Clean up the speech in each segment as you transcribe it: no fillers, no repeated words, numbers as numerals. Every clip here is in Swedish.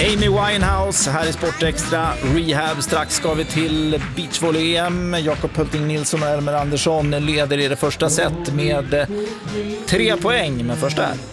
Amy Winehouse här i Sportextra Rehab. Strax ska vi till beachvolley-EM. Jakob Hölting Nilsson och Elmer Andersson leder i det första set med 3 poäng. Men först där.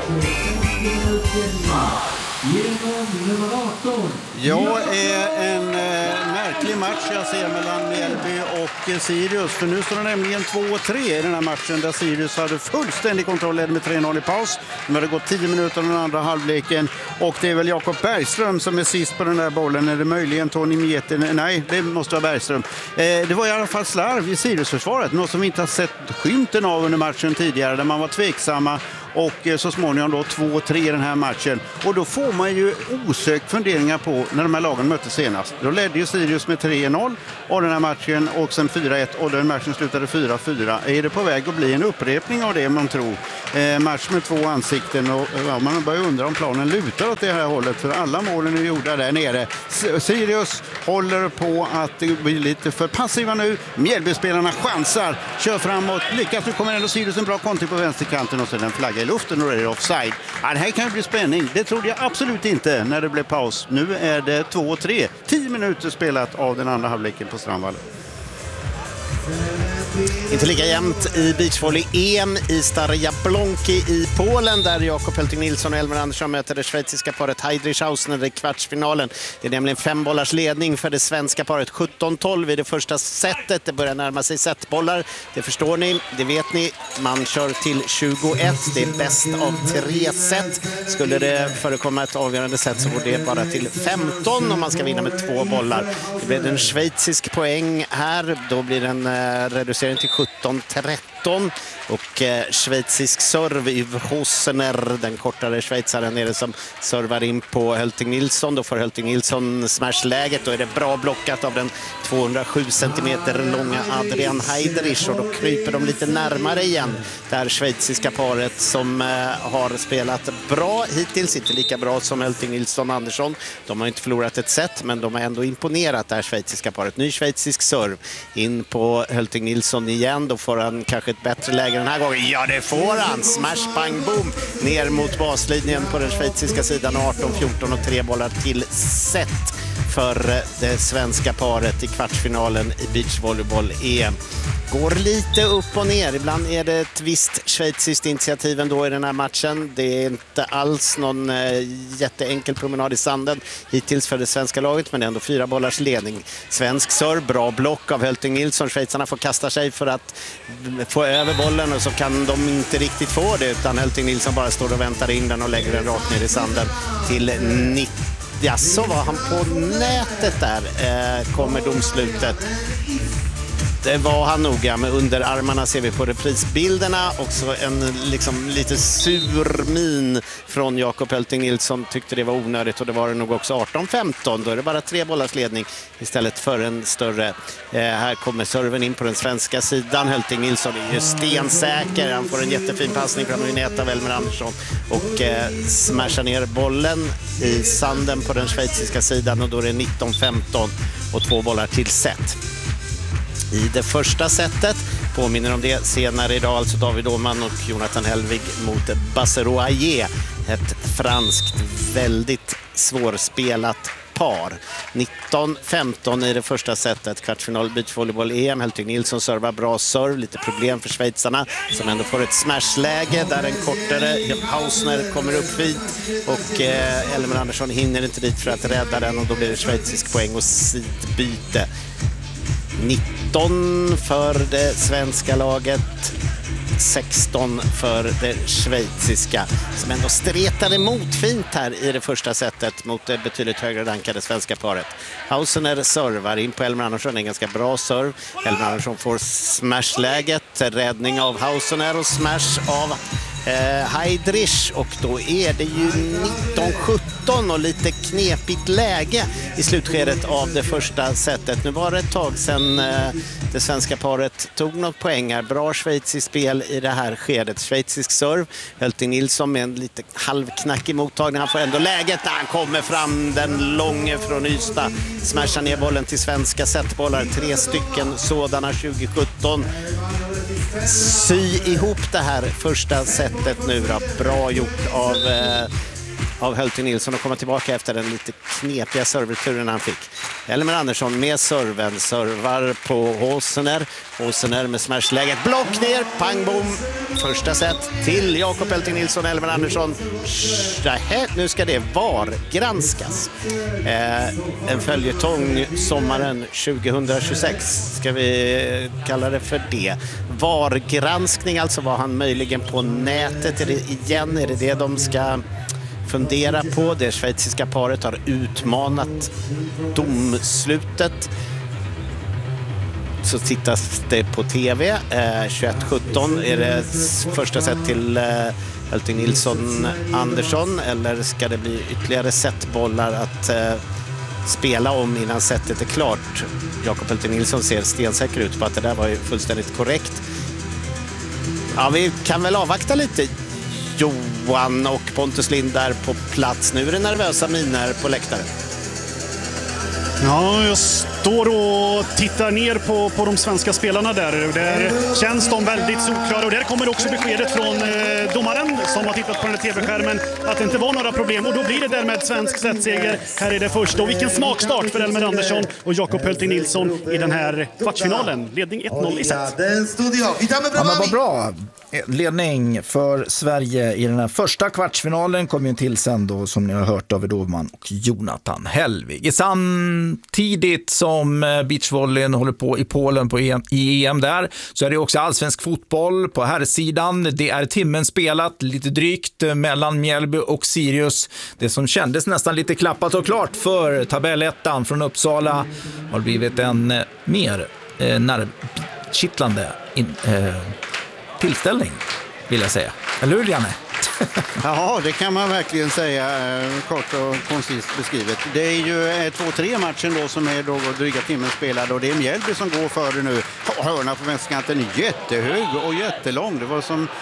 Ja, en märklig match jag ser mellan Mjällby och Sirius. För nu står det nämligen 2-3 i den här matchen där Sirius hade fullständig kontroll med 3-0 i paus. Nu har det gått 10 minuter den andra halvleken. Och det är väl Jakob Bergström som är sist på den där bollen. Är det möjligen Tony Mieter? Nej, det måste vara Bergström. Det var i alla fall slarv i Sirius-försvaret. Något som vi inte har sett skymten av under matchen tidigare. Där man var tveksamma. Och så småningom då 2-3 i den här matchen. Och då får man ju osökt funderingar på när de här lagen möttes senast. Då ledde ju Sirius med 3-0 och den här matchen och sen 4-1 och den matchen slutade 4-4. Är det på väg att bli en upprepning av det man tror? Match med 2 ansikten och man börjar undra om planen lutar åt det här hållet för alla målen är gjorda där nere. Sirius håller på att bli lite för passiva nu. Mjällbyspelarna chansar, kör framåt, lyckas. Nu kommer ändå Sirius en bra kontring på vänsterkanten och sen en flagga i luften och det är offside. Ja, det här kan ju bli spänning. Det trodde jag absolut inte när det blev paus. Nu är det 2-3. 10 minuter spelat av den andra halvleken på Strandvallen. Inte lika jämnt i beachvolley-EM i Stara Jablonki i Polen där Jakob Hölting Nilsson och Elmer Andersson möter det schweiziska paret Heidrich-Hausner i kvartsfinalen. Det är nämligen 5 bollars ledning för det svenska paret. 17-12 i det första setet. Det börjar närma sig setbollar. Det förstår ni, det vet ni. Man kör till 21. Det är bäst av 3 set. Skulle det förekomma ett avgörande set så går det bara till 15 om man ska vinna med 2 bollar. Det blir en schweizisk poäng här. Då blir den reducerad till 17-13 och schweizisk serv i Hosner, den kortare schweizaren är det som servar in på Hölting Nilsson. Då får Hölting Nilsson smashläget och är det bra blockat av den 207 cm långa Adrian Heidrich och då kryper de lite närmare igen. Det här schweiziska paret som har spelat bra hittills, inte lika bra som Hölting Nilsson och Andersson. De har inte förlorat ett set men de har ändå imponerat det här schweiziska paret. Ny schweizisk serv in på Hölting Nilsson igen, då får han kanske ett bättre läge den här gången. Ja, det får han! Smash, bang, boom! Ner mot baslinjen på den schweiziska sidan 18-14 och 3 bollar till set för det svenska paret i kvartsfinalen i beachvolleyboll-EM. Går lite upp och ner. Ibland är det ett visst schweiziskt initiativ ändå i den här matchen. Det är inte alls någon jätteenkel promenad i sanden hittills för det svenska laget, men det är ändå 4 bollars ledning. Svensk serv, bra block av Hölting Nilsson. Schweizarna får kasta sig för att få över bollen och så kan de inte riktigt få det utan Hölting Nilsson bara står och väntar in den och lägger den rakt ner i sanden till 90. Ja, så var han på nätet där. Kommer domslutet. Det var han noga med underarmarna ser vi på reprisbilderna. Också en liksom lite sur min från Jakob Hölting Nilsson tyckte det var onödigt och det var det nog också 18-15. Då är det bara 3 bollars ledning istället för en större. Här kommer serven in på den svenska sidan. Hölting Nilsson är ju stensäker. Han får en jättefin passning från Vineta av Elmer Andersson och smashar ner bollen i sanden på den schweiziska sidan och då är det 19-15 och 2 bollar till set. I det första setet påminner om det senare idag, alltså David Åhman och Jonathan Helvig mot Basseroyer, ett franskt väldigt svårspelat par. 19-15 i det första setet, kvartsfinal beachvolleyboll-EM. Hölting Nilsson servar bra serv, lite problem för schweizarna som ändå får ett smashläge där en kortare Hausner kommer upp vid och Elmer Andersson hinner inte dit för att rädda den och då blir det schweizisk poäng och sidbyte. 19 för det svenska laget, 16 för det schweiziska som ändå stretade emot fint här i det första setet mot det betydligt högre rankade svenska paret. Hausner servar in på Elmer Andersson, en ganska bra serv. Elmer Andersson får smashläget, räddning av Hausner och smash av Heidrich och då är det ju 19-17 och lite knepigt läge i slutskedet av det första setet. Nu var det ett tag sedan det svenska paret tog något poäng här. Bra schweiziskt spel i det här skedet. Schweizisk serv. Hölting Nilsson med en lite halvknackig mottagning. Han får ändå läget när han kommer fram den långe från Ystad. Smashar ner bollen till svenska setbollar. 3 stycken sådana 2017. Sy ihop det här första setet nu då. Bra gjort av av Hölting Nilsson att komma tillbaka efter den lite knepiga serverturen han fick. Elmer Andersson med serven, servar på Håsener. Håsener med smashläget, block ner, pang bom. Första set till Jakob Hölting Nilsson, Elmer Andersson. Nu ska det granskas. En följetong sommaren 2026 ska vi kalla det för det. VAR-granskning, alltså var han möjligen på nätet. Är det de ska fundera på? Det schweiziska paret har utmanat domslutet. Så tittas det på tv. 21-17 är det första set till Hölting Nilsson Andersson, eller ska det bli ytterligare setbollar att spela om innan setet är klart? Jakob Hölting Nilsson ser stensäker ut på att det där var ju fullständigt korrekt. Ja, vi kan väl avvakta lite. Johan och Pontus Lind där på plats. Nu är det nervösa miner på läktaren. Ja, jag står och tittar ner på de svenska spelarna där. Där känns de väldigt solklara. Och där kommer också beskedet från domaren som har tittat på den här tv-skärmen att det inte var några problem. Och då blir det därmed svensk setseger. Här är det första. Och vilken smakstart för Elmer Andersson och Jakob Hölting Nilsson i den här kvartsfinalen. Ledning 1-0 i set. Ja, men vad bra. Ledning för Sverige i den här första kvartsfinalen kommer ju till sen då, som ni har hört, David Åhman och Jonathan Hellvig. Samtidigt som beachvolleyn håller på i Polen i EM där, så är det också allsvensk fotboll på här sidan. Det är timmen spelat lite drygt mellan Mjällby och Sirius. Det som kändes nästan lite klappat och klart för tabellettan från Uppsala har blivit en mer nervkittlande tillställning, vill jag säga. Eller hur, Janne? Ja, det kan man verkligen säga, kort och koncist beskrivet. Det är ju 2-3 matchen då som är då dryga timmen spelad, och det är Mjällby som går före nu. Hörna på vänsterkanten är jättehög och jättelång. Det var som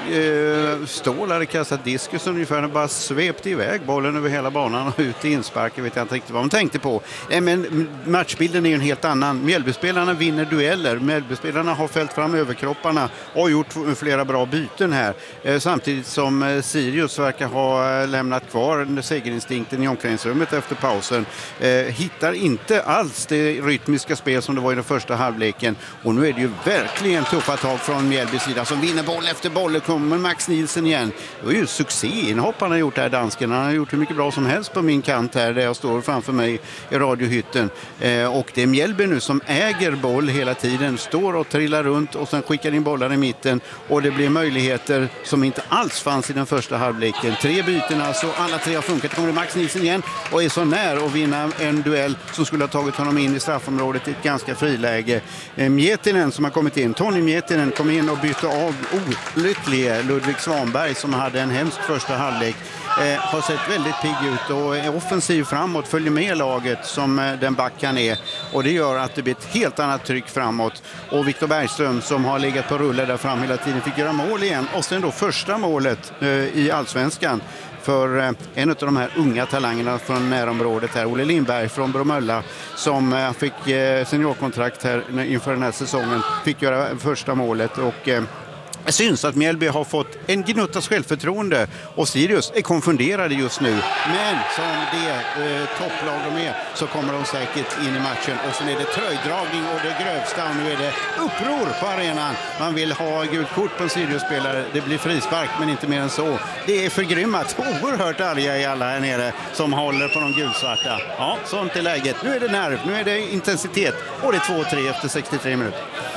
Ståhl hade kastat diskus ungefär, och bara svepte iväg bollen över hela banan och ut i inspark. Jag vet inte riktigt vad de tänkte på. Men matchbilden är ju en helt annan. Mjällbyspelarna vinner dueller. Mjällbyspelarna har fällt fram överkropparna och gjort flera bra byten här. Samtidigt som Sirius verkar ha lämnat kvar segerinstinkten i omklädningsrummet efter pausen. Hittar inte alls det rytmiska spel som det var i den första halvleken. Och nu är det ju verkligen tuffa tag från Mjällbys sida som vinner boll efter boll. Kommer Max Nielsen igen. Det var ju succéinhopp han har gjort här, dansken. Han har gjort hur mycket bra som helst på min kant här där jag står framför mig i radiohytten. Och det är Mjällby nu som äger boll hela tiden. Står och trillar runt och sen skickar in bollar i mitten. Och det blir möjligheter som inte alls fanns i den första halvleken. 3 byten alltså, alla 3 har funkat. Det kommer Max Nielsen igen och är så när att vinna en duell som skulle ha tagit honom in i straffområdet i ett ganska friläge. Mjetinen som har kommit in, Tony Mjetinen kom in och bytte av olycklig Ludvig Svanberg som hade en hemsk första halvlek. Har sett väldigt pigg ut och är offensiv framåt, följer med laget som den back han är, och det gör att det blir ett helt annat tryck framåt. Och Viktor Bergström som har legat på rulle där fram hela tiden fick göra mål igen, och sen då första målet i Allsvenskan för en av de här unga talangerna från närområdet här, Olle Lindberg från Bromölla, som fick seniorkontrakt här inför den här säsongen, fick göra första målet. Och det syns att Mjällby har fått en gnuttas självförtroende, och Sirius är konfunderade just nu. Men som det topplag de är så kommer de säkert in i matchen. Och sen är det tröjdragning och det grövsta, och nu är det uppror på arenan. Man vill ha gult kort på en Sirius-spelare. Det blir frispark, men inte mer än så. Det är förgrymmat. Oerhört arga i alla här nere som håller på de gulsvarta. Ja, sånt är läget. Nu är det nerv, nu är det intensitet, och det är 2-3 efter 63 minuter.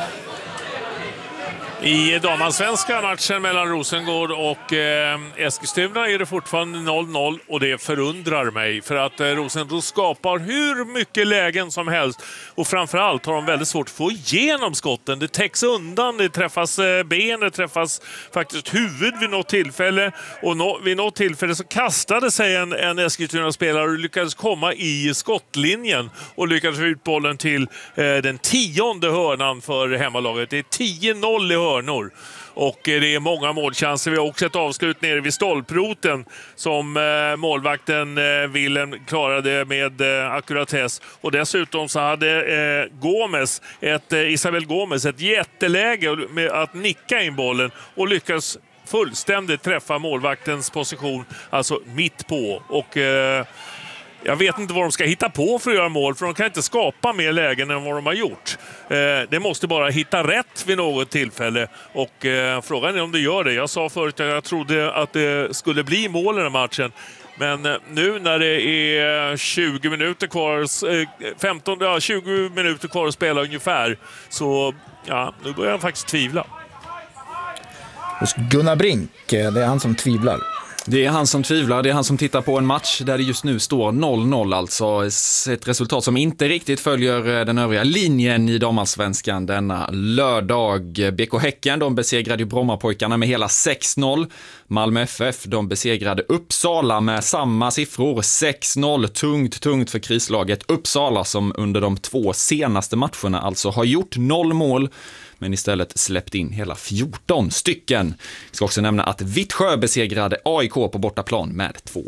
I damallsvenska matchen mellan Rosengård och Eskilstuna är det fortfarande 0-0, och det förundrar mig för att Rosengård skapar hur mycket lägen som helst, och framförallt har de väldigt svårt att få igenom skotten. Det täcks undan, det träffas ben, det träffas faktiskt huvud vid något tillfälle, och vid något tillfälle så kastade sig en Eskilstuna-spelare och lyckades komma i skottlinjen och lyckades få ut bollen till den 10:e hörnan för hemmalaget. Det är 10-0 i hörnor. Och det är många målchanser. Vi har också ett avslut nere vid stolproten som målvakten Willem klarade med akkuratess. Och dessutom så hade Isabel Gomes ett jätteläge med att nicka in bollen och lyckas fullständigt träffa målvaktens position, alltså mitt på. Och jag vet inte vad de ska hitta på för att göra mål, för de kan inte skapa mer lägen än vad de har gjort. Det måste bara hitta rätt vid något tillfälle, och frågan är om det gör det. Jag sa förut att jag trodde att det skulle bli mål i den här matchen. Men nu när det är 20 minuter kvar, 20 minuter kvar att spela ungefär, så nu börjar jag faktiskt tvivla. Hos Gunnar Brink, det är han som tvivlar. Det är han som tvivlar, det är han som tittar på en match där det just nu står 0-0, alltså ett resultat som inte riktigt följer den övriga linjen i damallsvenskan denna lördag. BK Häcken, de besegrade ju Brommapojkarna med hela 6-0. Malmö FF, de besegrade Uppsala med samma siffror, 6-0. Tungt för krislaget Uppsala, som under de 2 senaste matcherna alltså har gjort 0 mål, men istället släppt in hela 14 stycken. Jag ska också nämna att Vittsjö besegrade AIK på bortaplan med 2-1.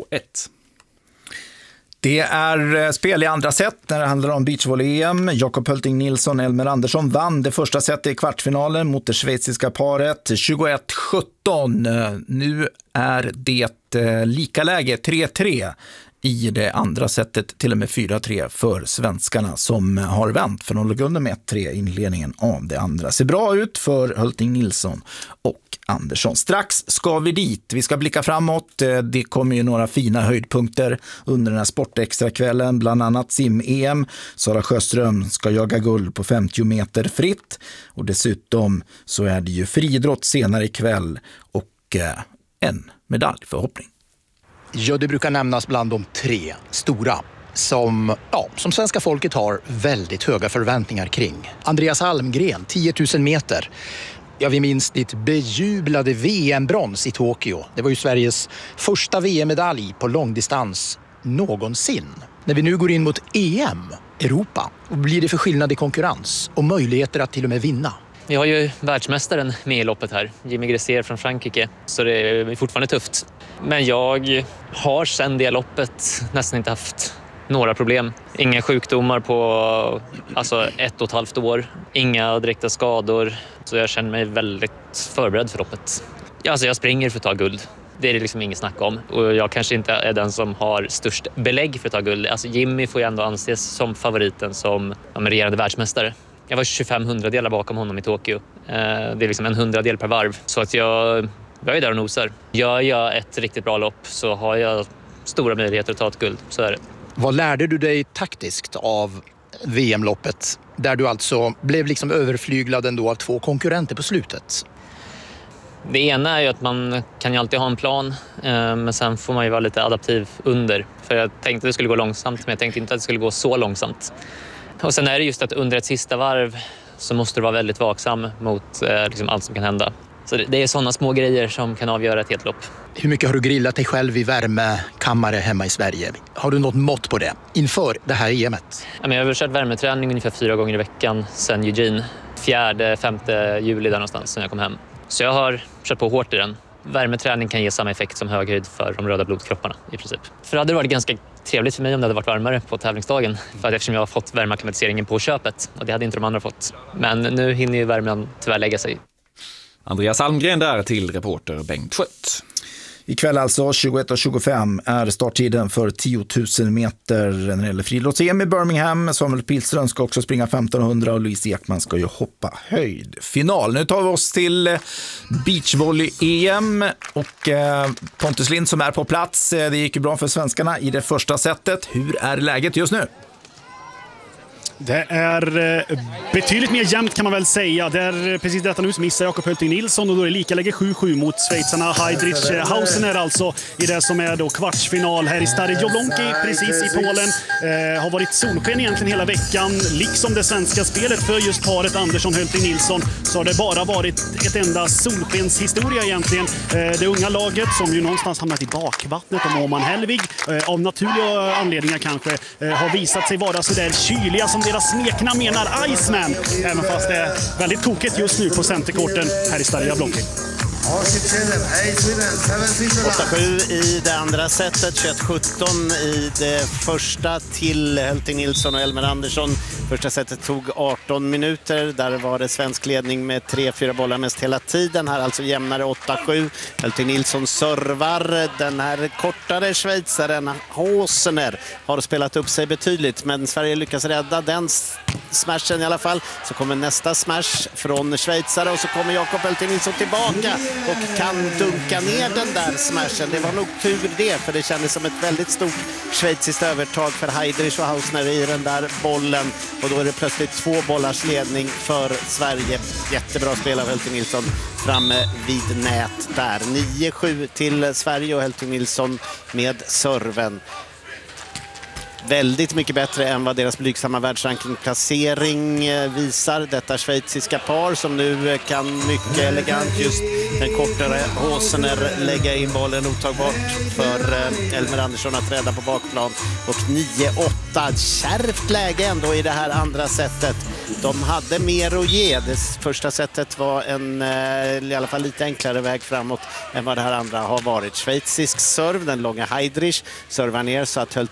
Det är spel i andra set när det handlar om beachvolley-EM. Jakob Hölting Nilsson och Elmer Andersson vann det första setet i kvartsfinalen mot det schweiziska paret 21-17. Nu är det lika läge 3-3 i det andra setet, till och med 4-3 för svenskarna som har vänt för 0 under med 1-3 i inledningen av det andra. Ser bra ut för Hölting Nilsson och Andersson. Strax ska vi dit. Vi ska blicka framåt. Det kommer ju några fina höjdpunkter under den här sportextrakvällen, bland annat sim-EM. Sara Sjöström ska jaga guld på 50 meter fritt, och dessutom så är det ju friidrott senare ikväll och en medaljförhoppning. Ja, det brukar nämnas bland de 3 stora som svenska folket har väldigt höga förväntningar kring. Andreas Almgren, 10 000 meter. Ja, vi minns ditt bejublade VM-brons i Tokyo. Det var ju Sveriges första VM-medalj på långdistans någonsin. När vi nu går in mot EM, Europa, vad blir det för skillnad i konkurrens och möjligheter att till och med vinna? Vi har ju världsmästaren med i loppet här, Jimmy Gressier från Frankrike, så det är fortfarande tufft. Men jag har sedan det loppet nästan inte haft några problem. Inga sjukdomar på 1,5 år, inga direkta skador, så jag känner mig väldigt förberedd för loppet. Alltså jag springer för att ta guld. Det är det liksom inget snack om. Och jag kanske inte är den som har störst belägg för att ta guld. Alltså Jimmy får ju ändå anses som favoriten, som regerande världsmästare. Jag var 25 hundradelar bakom honom i Tokyo. Det är liksom en 100-del per varv. Så att jag är där och nosar. Gör jag ett riktigt bra lopp så har jag stora möjligheter att ta ett guld. Så är det. Vad lärde du dig taktiskt av VM-loppet? Där du alltså blev liksom överflyglad ändå av 2 konkurrenter på slutet. Det ena är ju att man kan ju alltid ha en plan. Men sen får man ju vara lite adaptiv under. För jag tänkte att det skulle gå långsamt, men jag tänkte inte att det skulle gå så långsamt. Och sen är det just att under ett sista varv så måste du vara väldigt vaksam mot allt som kan hända. Så det är sådana små grejer som kan avgöra ett helt lopp. Hur mycket har du grillat dig själv i värmekammare hemma i Sverige? Har du något mått på det inför det här EMet? Jag har väl kört värmeträning ungefär 4 gånger i veckan sedan Eugene. 4-5 juli där någonstans sen jag kom hem. Så jag har kört på hårt i den. Värmeträning kan ge samma effekt som höghöjd för de röda blodkropparna i princip. För det hade varit ganska trevligt för mig om det hade varit varmare på tävlingsdagen. För eftersom jag har fått värmeacklimatiseringen på köpet. Och det hade inte de andra fått. Men nu hinner ju värmen tyvärr lägga sig. Andreas Almgren där till reporter Bengt Schött. Ikväll alltså 21:25 är starttiden för 10 000 meter när det gäller friidrotts-EM i Birmingham. Samuel Pilström ska också springa 1500 och Louise Ekman ska ju hoppa höjdfinal. Nu tar vi oss till beachvolley-EM och Pontus Lind som är på plats. Det gick ju bra för svenskarna i det första setet. Hur är läget just nu? Det är betydligt mer jämnt kan man väl säga. Det är precis detta nu som missar Jakob Hölting Nilsson och då är det lika läge 7-7 mot schweizarna Heidrich Hausener alltså i det som är då kvartsfinal här i Stare Jablonki precis i Polen. Har varit solsken egentligen hela veckan, liksom det svenska spelet för just paret Andersson Hölting Nilsson, så har det bara varit ett enda solskenshistoria egentligen. Det unga laget som ju någonstans hamnat i bakvattnet om Åman Hellvig av naturliga anledningar kanske har visat sig vara så där kyliga som deras smeknamn menar Iceman, även fast det är väldigt tokigt just nu på centerkorten här i Stare Jablonki. 8-7 i det andra setet, 21-17 i det första till Hölting Nilsson och Elmer Andersson. Första setet tog 18 minuter. Där var det svensk ledning med 3-4 bollar mest hela tiden. Här alltså jämnare 8-7. Hölting Nilsson servar. Den här kortare schweizaren Håsener har spelat upp sig betydligt, men Sverige lyckas rädda den smashen i alla fall. Så kommer nästa smash från schweizare och så kommer Jakob Hölting Nilsson tillbaka och kan dunka ner den där smashen. Det var nog tur det, för det kändes som ett väldigt stort schweiziskt övertag för Heidrich och Hausner i den där bollen, och då är det plötsligt 2 bollars ledning för Sverige. Jättebra spel av Hölting Nilsson framme vid nät där. 9-7 till Sverige och Hölting Nilsson med serven. Väldigt mycket bättre än vad deras blygsamma världsrankingplacering visar. Detta schweiziska par som nu kan mycket elegant just den kortare Håsener lägga in bollen otagbart för Elmer Andersson att rädda på bakplan. Och 9-8, kärvt läge ändå i det här andra setet. De hade mer att ge. Det första setet var en i alla fall lite enklare väg framåt än vad det här andra har varit. Schweizisk serv, den långa Heidrich servar ner så att